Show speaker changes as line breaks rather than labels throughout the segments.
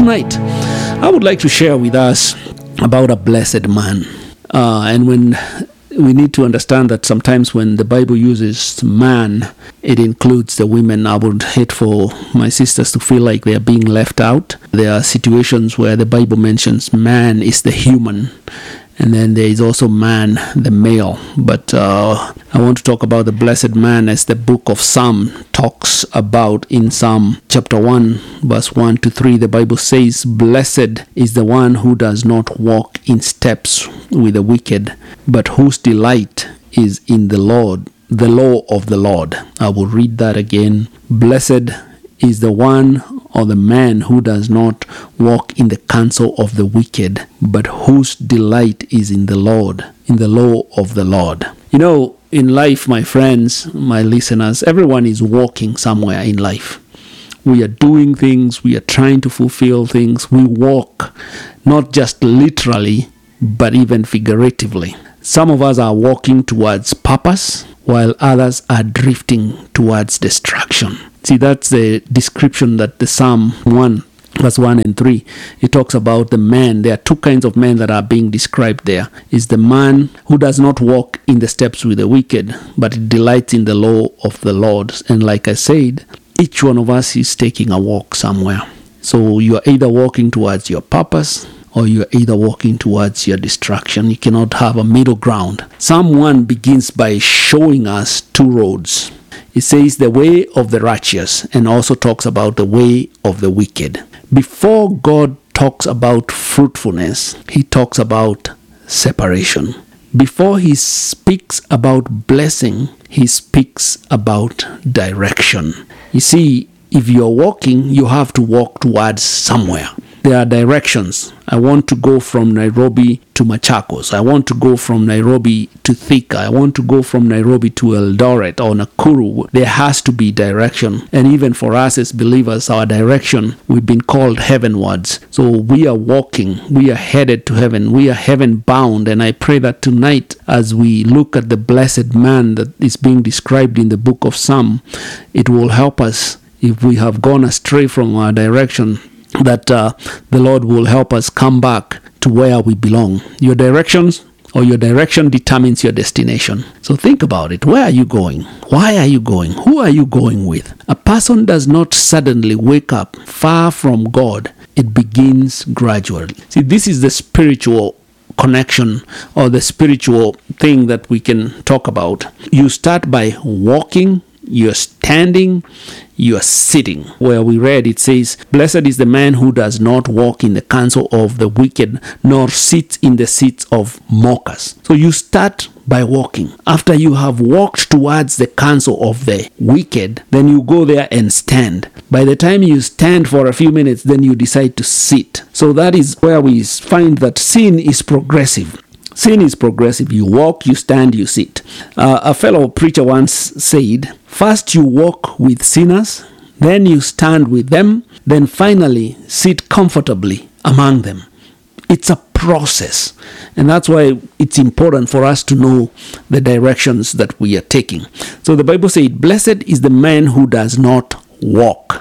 tonight, I would like to share with us about a blessed man. And when we need to understand that sometimes when the Bible uses man, it includes the women. I would hate for my sisters to feel like they are being left out. There are situations where the Bible mentions man is the human, and then there is also man, the male. But I want to talk about the blessed man as the book of Psalm talks about in Psalm chapter 1, verse 1 to 3. The Bible says, "Blessed is the one who does not walk in steps with the wicked, but whose delight is in the Lord, the law of the Lord." I will read that again. Blessed is the one or the man who does not walk in the counsel of the wicked, but whose delight is in the Lord, in the law of the Lord. You know, in life, my friends, my listeners, everyone is walking somewhere in life. We are doing things, we are trying to fulfill things. We walk, not just literally, but even figuratively. Some of us are walking towards purpose, while others are drifting towards destruction. See, that's the description that the Psalm 1, verse 1 and 3, it talks about the man. There are two kinds of men that are being described there. Is the man who does not walk in the steps with the wicked, but delights in the law of the Lord. And like I said, each one of us is taking a walk somewhere. So you are either walking towards your purpose, or you are either walking towards your destruction. You cannot have a middle ground. Psalm 1 begins by showing us two roads. It says the way of the righteous, and also talks about the way of the wicked. Before God talks about fruitfulness, he talks about separation. Before he speaks about blessing, he speaks about direction. You see, if you're walking, you have to walk towards somewhere. There are directions. I want to go from Nairobi to Machakos. I want to go from Nairobi to Thika. I want to go from Nairobi to Eldoret or Nakuru. There has to be direction. And even for us as believers, our direction, we've been called heavenwards. So we are walking. We are headed to heaven. We are heaven bound. And I pray that tonight, as we look at the blessed man that is being described in the book of Psalm, it will help us if we have gone astray from our direction, that the Lord will help us come back to where we belong. Your directions or your direction determines your destination. So think about it. Where are you going? Why are you going? Who are you going with? A person does not suddenly wake up far from God. It begins gradually. See, this is the spiritual connection or the spiritual thing that we can talk about. You start by walking, you're standing, you're sitting. Where we read, it says, "Blessed is the man who does not walk in the counsel of the wicked, nor sits in the seats of mockers." So you start by walking. After you have walked towards the counsel of the wicked, then you go there and stand. By the time you stand for a few minutes, then you decide to sit. So that is where we find that sin is progressive. Sin is progressive. You walk, you stand, you sit. A fellow preacher once said, first you walk with sinners, then you stand with them, then finally sit comfortably among them. It's a process. And that's why it's important for us to know the directions that we are taking. So the Bible says, "Blessed is the man who does not walk."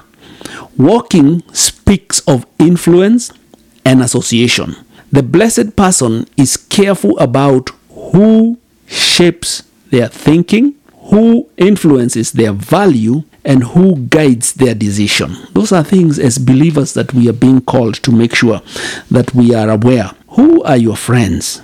Walking speaks of influence and association. The blessed person is careful about who shapes their thinking, who influences their value, and who guides their decision. Those are things as believers that we are being called to make sure that we are aware. Who are your friends?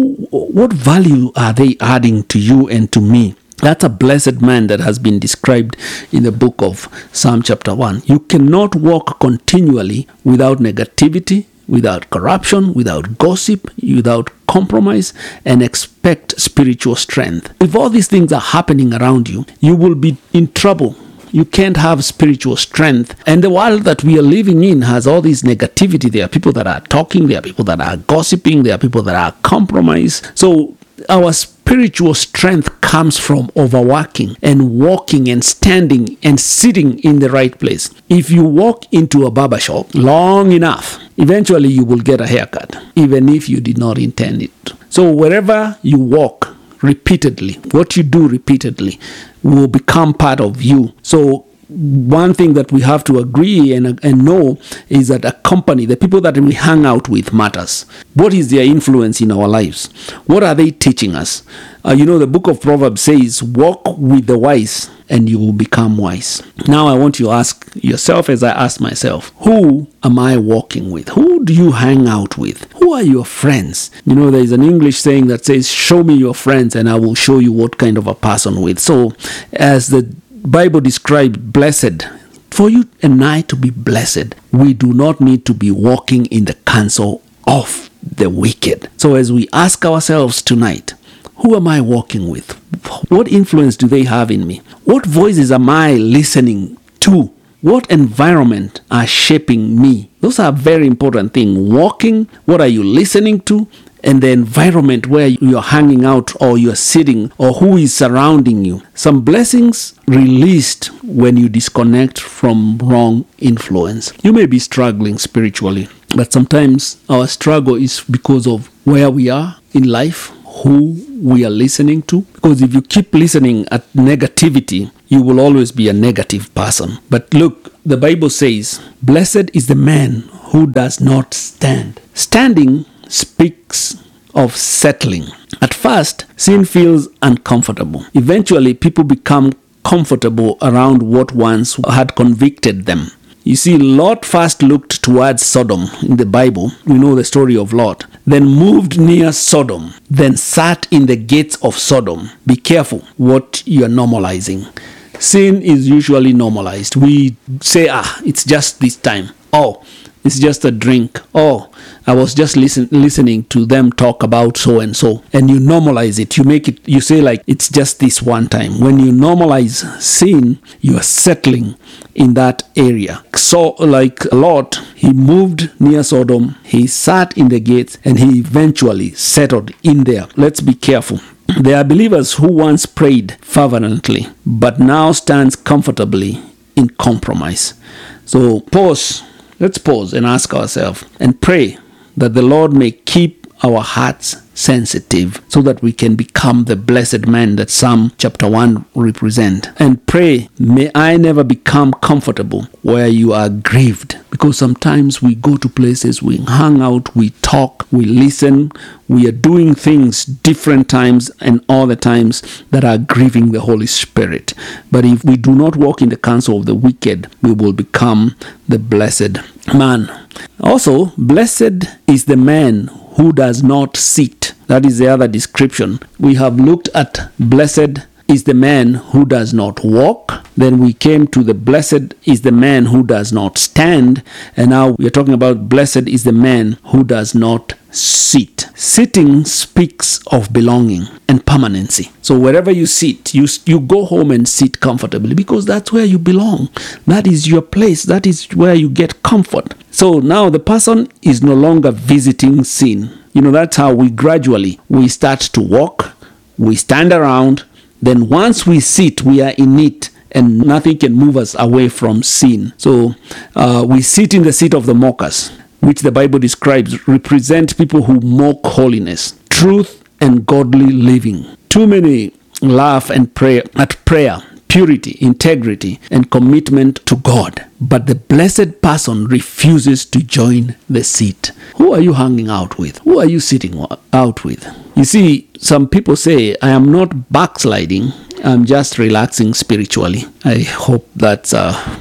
What value are they adding to you and to me? That's a blessed man that has been described in the book of Psalm chapter 1. You cannot walk continually without negativity, without corruption, without gossip, without compromise, and expect spiritual strength. If all these things are happening around you, you will be in trouble. You can't have spiritual strength. And the world that we are living in has all this negativity. There are people that are talking, there are people that are gossiping, there are people that are compromised. So our spiritual strength comes from overworking and walking and standing and sitting in the right place. If you walk into a barber shop long enough, eventually you will get a haircut, even if you did not intend it. So wherever you walk repeatedly, what you do repeatedly will become part of you. So one thing that we have to agree and know is that a company, the people that we hang out with, matters. What is their influence in our lives? What are they teaching us? The book of Proverbs says, walk with the wise and you will become wise. Now I want you to ask yourself, as I ask myself, who am I walking with? Who do you hang out with? Who are your friends? There is an English saying that says, show me your friends and I will show you what kind of a person with. So as the Bible describes blessed, for you and I to be blessed, we do not need to be walking in the counsel of the wicked. So as we ask ourselves tonight, who am I walking with? What influence do they have in me? What voices am I listening to? What environment are shaping me? Those are very important things. Walking, what are you listening to? And the environment where you're hanging out or you're sitting or who is surrounding you. Some blessings released when you disconnect from wrong influence. You may be struggling spiritually, but sometimes our struggle is because of where we are in life, who we are listening to. Because if you keep listening at negativity, you will always be a negative person. But look, the Bible says, blessed is the man who does not stand. Standing speaks of settling. At first, sin feels uncomfortable. Eventually, people become comfortable around what once had convicted them. You see, Lot first looked towards Sodom in the Bible. We know the story of Lot. Then moved near Sodom. Then sat in the gates of Sodom. Be careful what you are normalizing. Sin is usually normalized. We say, it's just this time. Oh, it's just a drink. Oh, I was just listening to them talk about so and so. And you normalize it. You say like, it's just this one time. When you normalize sin, you are settling in that area. So like Lot, he moved near Sodom. He sat in the gates and he eventually settled in there. Let's be careful. There are believers who once prayed fervently, but now stands comfortably in compromise. So let's pause and ask ourselves and pray that the Lord may keep our hearts sensitive so that we can become the blessed man that Psalm chapter 1 represent. And pray, may I never become comfortable where you are grieved. Because sometimes we go to places, we hang out, we talk, we listen, we are doing things different times and all the times that are grieving the Holy Spirit. But if we do not walk in the counsel of the wicked, we will become the blessed man. Also, blessed is the man who does not sit. That is the other description. We have looked at blessed is the man who does not walk. Then we came to the blessed is the man who does not stand. And now we are talking about blessed is the man who does not sit. Sitting speaks of belonging and permanency. So wherever you sit, you go home and sit comfortably because that's where you belong. That is your place. That is where you get comfort. So now the person is no longer visiting sin. That's how we start to walk. We stand around. Then once we sit, we are in it. And nothing can move us away from sin. So we sit in the seat of the mockers, which the Bible describes represent people who mock holiness, truth, and godly living. Too many laugh and pray at prayer, purity, integrity, and commitment to God. But the blessed person refuses to join the seat. Who are you hanging out with? Who are you sitting out with? You see, some people say, I am not backsliding. I'm just relaxing spiritually. I hope that's a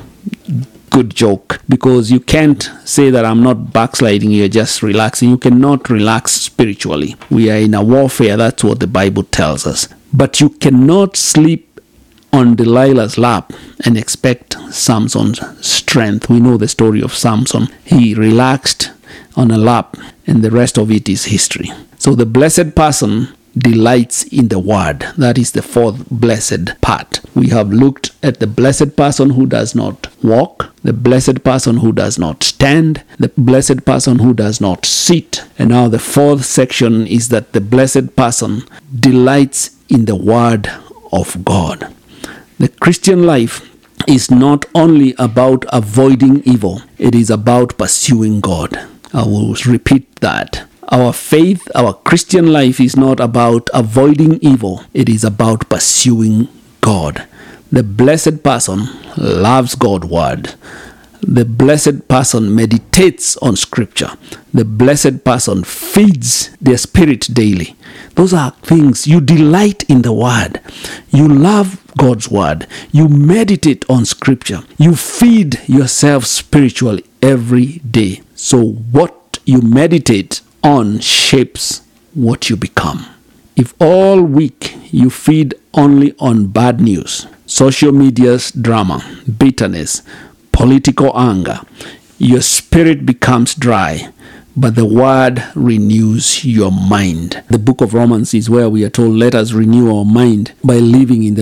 good joke because you can't say that I'm not backsliding, you're just relaxing. You cannot relax spiritually. We are in a warfare. That's what the Bible tells us. But you cannot sleep on Delilah's lap and expect Samson's strength. We know the story of Samson. He relaxed on a lap and the rest of it is history. So the blessed person delights in the word. That is the fourth blessed part. We have looked at the blessed person who does not walk, the blessed person who does not stand, the blessed person who does not sit. And now the fourth section is that the blessed person delights in the word of God. The Christian life is not only about avoiding evil, it is about pursuing God. I will repeat that. Our faith, our Christian life is not about avoiding evil. It is about pursuing God. The blessed person loves God's word. The blessed person meditates on scripture. The blessed person feeds their spirit daily. Those are things. You delight in the word. You love God's word. You meditate on scripture. You feed yourself spiritually every day. So what you meditate on shapes what you become. If all week you feed only on bad news, social media's drama, bitterness, political anger, your spirit becomes dry, but the word renews your mind. The book of Romans is where we are told, let us renew our mind by living in the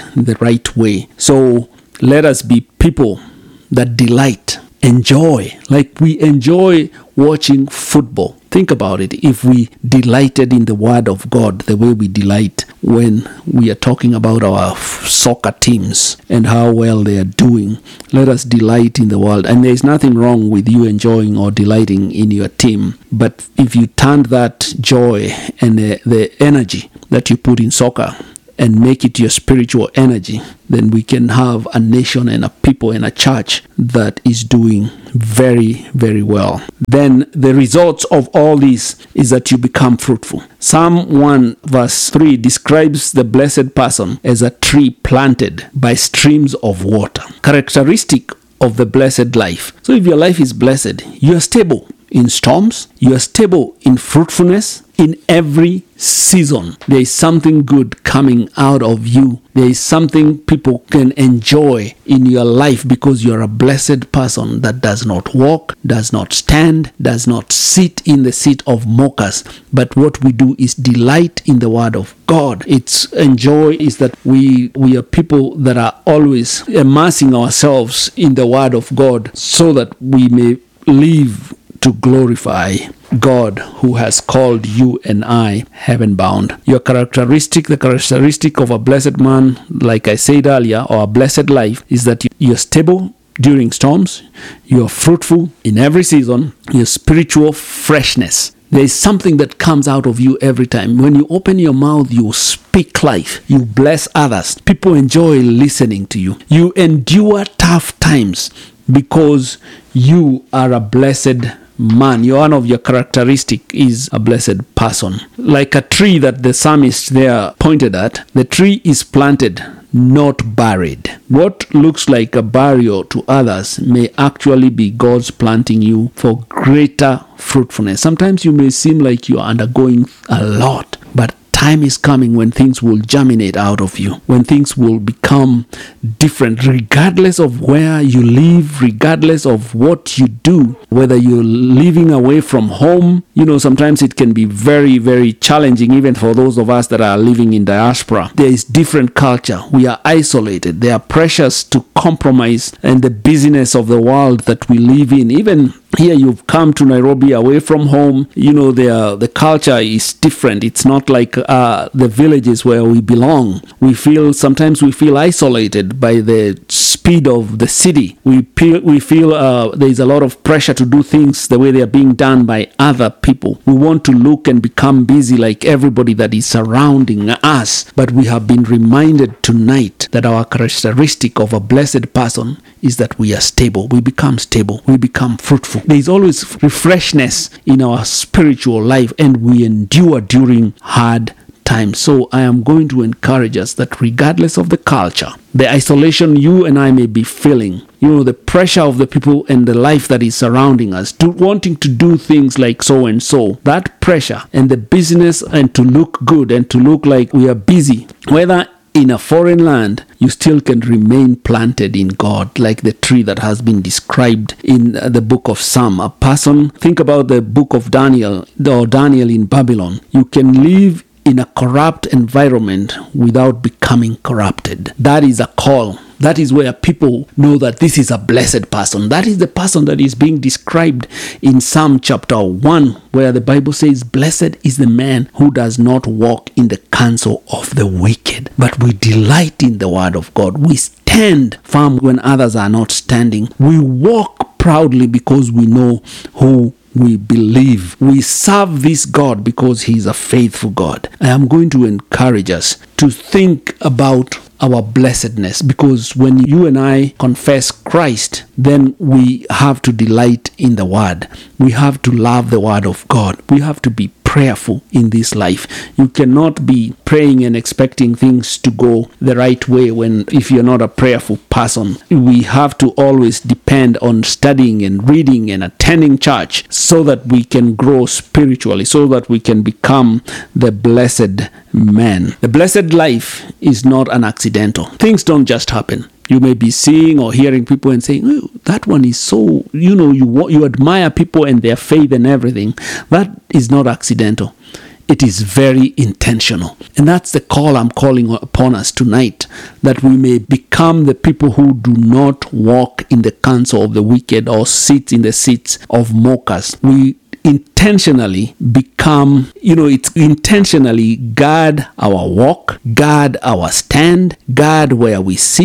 right way. So let us be people that delight, enjoy, like we enjoy watching football. Think about it. If we delighted in the word of God the way we delight when we are talking about our soccer teams and how well they are doing, let us delight in the word. And there is nothing wrong with you enjoying or delighting in your team. But if you turn that joy and the energy that you put in soccer and make it your spiritual energy, then we can have a nation and a people and a church that is doing very, very well. Then the results of all this is that you become fruitful. Psalm 1 verse 3 describes the blessed person as a tree planted by streams of water. Characteristic of the blessed life. So if your life is blessed, you are stable in storms, you are stable in fruitfulness. In every season, there is something good coming out of you. There is something people can enjoy in your life because you are a blessed person that does not walk, does not stand, does not sit in the seat of mockers. But what we do is delight in the word of God. It's enjoy is that we are people that are always immersing ourselves in the word of God so that we may live to glorify God who has called you and I heaven bound. The characteristic of a blessed man, like I said earlier, or a blessed life, is that you're stable during storms, you're fruitful in every season, your spiritual freshness. There is something that comes out of you every time. When you open your mouth, you speak life. You bless others. People enjoy listening to you. You endure tough times because you are a blessed man. One of your characteristic is a blessed person. Like a tree that the psalmist there pointed at, the tree is planted, not buried. What looks like a barrier to others may actually be God's planting you for greater fruitfulness. Sometimes you may seem like you are undergoing a lot, but time is coming when things will germinate out of you, when things will become different, regardless of where you live, regardless of what you do, whether you're living away from home. Sometimes it can be very, very challenging, even for those of us that are living in diaspora. There is different culture. We are isolated. There are pressures to compromise and the busyness of the world that we live in. Even here, you've come to Nairobi away from home. The culture is different. It's not like the villages where we belong. Sometimes we feel isolated by the speed of the city. We feel there is a lot of pressure to do things the way they are being done by other people. We want to look and become busy like everybody that is surrounding us. But we have been reminded tonight that our characteristic of a blessed person is that we are stable. We become stable. We become fruitful. There is always refreshness in our spiritual life, and we endure during hard times. So I am going to encourage us that regardless of the culture, the isolation you and I may be feeling, the pressure of the people and the life that is surrounding us, to wanting to do things like so and so, that pressure and the business and to look good and to look like we are busy, whether in a foreign land, you still can remain planted in God, like the tree that has been described in the book of Psalm. A person, think about the book of Daniel, or Daniel in Babylon. You can live in a corrupt environment without becoming corrupted. That is a call. That is where people know that this is a blessed person. That is the person that is being described in Psalm chapter 1, where the Bible says, "Blessed is the man who does not walk in the counsel of the wicked, but we delight in the word of God. We stand firm when others are not standing. We walk proudly because we know who we believe. We serve this God because He is a faithful God." I am going to encourage us to think about our blessedness, because when you and I confess Christ, then we have to delight in the Word. We have to love the Word of God. We have to be prayerful in this life. You cannot be praying and expecting things to go the right way if you're not a prayerful person. We have to always depend on studying and reading and attending church so that we can grow spiritually, so that we can become the blessed man. The blessed life is not an accidental. Things don't just happen. You may be seeing or hearing people and saying, oh, that one is so, you admire people and their faith and everything. That is not accidental. It is very intentional. And that's the call I'm calling upon us tonight, that we may become the people who do not walk in the counsel of the wicked or sit in the seats of mockers. We intentionally become, it's intentionally guard our walk, guard our stand, guard where we sit,